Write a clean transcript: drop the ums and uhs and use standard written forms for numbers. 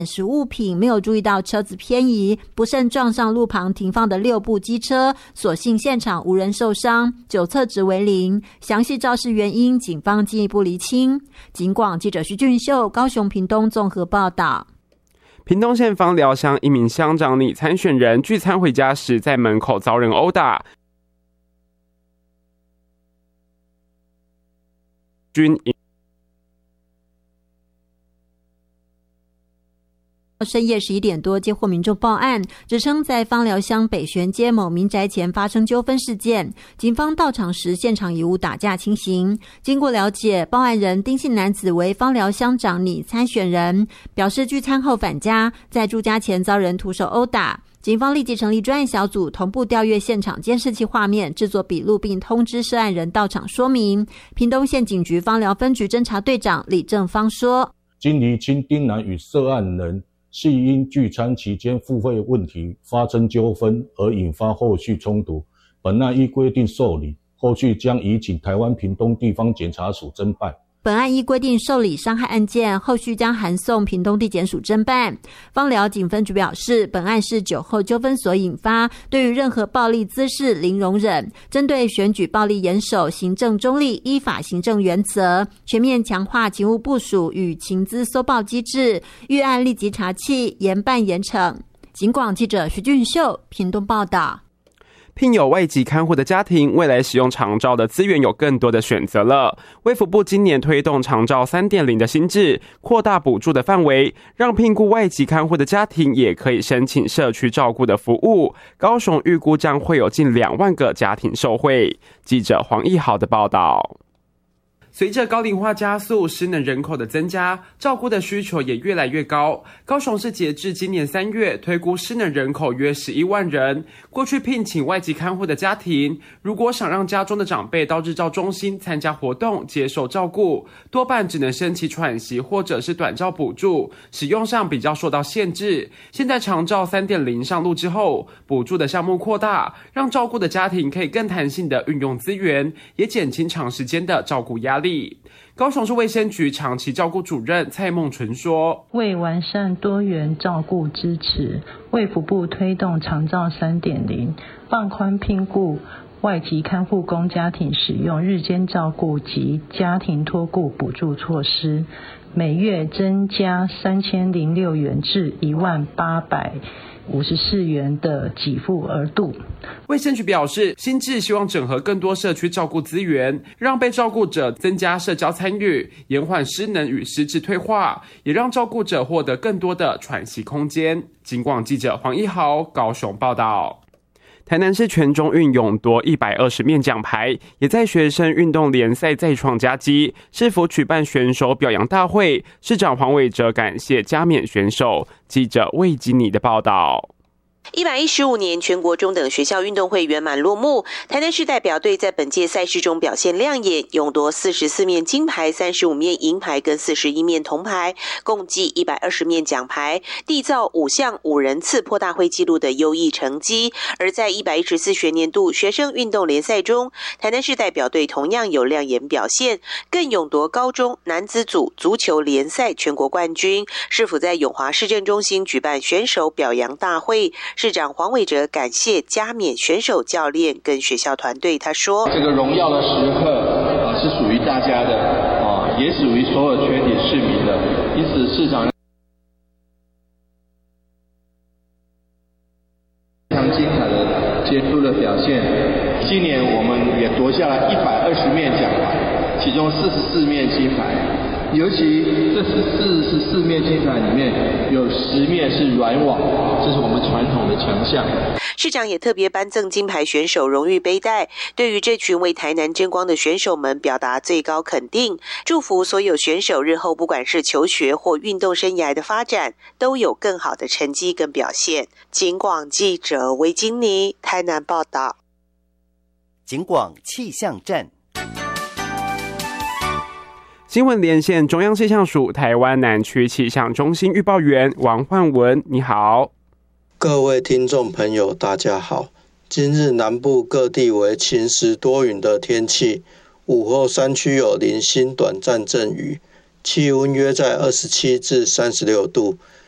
时物品，没有注意到车子偏移，不慎撞上路旁停放的6部机车，所幸现场无人受伤，9侧值为0。详细肇事原因，警方进一步厘清。警广记者徐俊秀高雄屏东综合报道。 屏东县枋寮乡一名乡长拟参选人聚餐回家时，在门口遭人殴打。 深夜11点多，接获民众报案，指称在枋寮乡北玄街某民宅前发生纠纷事件。警方到场时，现场已无打架情形。经过了解，报案人丁姓男子为枋寮乡长拟参选人，表示聚餐后返家，在住家前遭人徒手殴打。警方立即成立专案小组，同步调阅现场监视器画面，制作笔录，并通知涉案人到场说明。屏东县警局枋寮分局侦查队长李正芳说： 经厘清丁男与涉案人系因聚餐期间付费问题发生纠纷而引发后续冲突，本案依规定受理，后续将移请台湾屏东地方检察署侦办。 本案依规定受理伤害案件，后续将函送屏东地检署侦办。枋寮警分局表示，本案是酒后纠纷所引发，对于任何暴力滋事零容忍，针对选举暴力严守行政中立、依法行政原则，全面强化勤务部署与情资搜报机制，预案立即查缉，严办严惩。警广记者徐俊秀屏东报道。 聘有外籍看护的家庭，未来使用长照的资源有更多的选择了。卫福部今年推动长照 3.0 的新制，扩大补助的范围，让聘雇外籍看护的家庭也可以申请社区照顾的服务。高雄预估将会有近2万个家庭受惠。记者黄义豪的报道。随着高龄化加速，失能人口的增加，照顾的需求也越来越高。高雄市截至今年3月，推估失能人口约11万人。过去聘请外籍看护的家庭，如果想让家中的长辈到日照中心参加活动、接受照顾，多半只能申请喘息或者是短照补助，使用上比较受到限制。现在长照 3.0 上路之后，补助的项目扩大，让照顾的家庭可以更弹性的运用资源，也减轻长时间的照顾压力。高雄市卫生局长期照顾主任蔡梦纯说， 为完善多元照顾支持，卫福部推动长照 3.0， 放宽聘雇外籍看护工家庭使用日间照顾及家庭托顾补助措施，每月增加3006元至10854元的给付额度。 卫生局表示，新制希望整合更多社区照顾资源，让被照顾者增加社交参与，延缓失能与失智退化，也让照顾者获得更多的喘息空间。警广记者黄一豪高雄报道。台南市全中运勇夺120面奖牌，也在学生运动联赛再创佳绩。市府举办选手表扬大会，市长黄伟哲感谢加冕选手。记者魏吉尼的报道。 115年全国中等学校运动会圆满落幕，台南市代表队在本届赛事中表现亮眼，勇夺44面金牌、35面银牌跟41面铜牌，共计120面奖牌，缔造5项5人次破大会纪录的优异成绩。而在114学年度学生运动联赛中，台南市代表队同样有亮眼表现，更勇夺高中男子组足球联赛全国冠军。市府在永华市政中心举办选手表扬大会，市长黄伟哲感谢加冕选手、教练跟学校团队。他说：“ 这个荣耀的时刻是属于大家的也属于所有全体市民的。因此，市长非常精彩的杰出的表现。今年我们也夺下了120面奖牌，其中44面金牌。”尤其这44面金牌里面有10面是软网，这是我们传统的强项。 市长也特别颁赠金牌选手荣誉背带，对于这群为台南争光的选手们表达最高肯定，祝福所有选手日后不管是求学或运动生涯的发展，都有更好的成绩跟表现。警广记者韦金妮台南报道。 警广气象站。 新闻连线中央气象署台湾南区气象中心预报员王焕文，你好。 各位听众朋友大家好，今日南部各地为晴时多云的天气，午后山区有零星短暂阵雨，气温约在27至36度，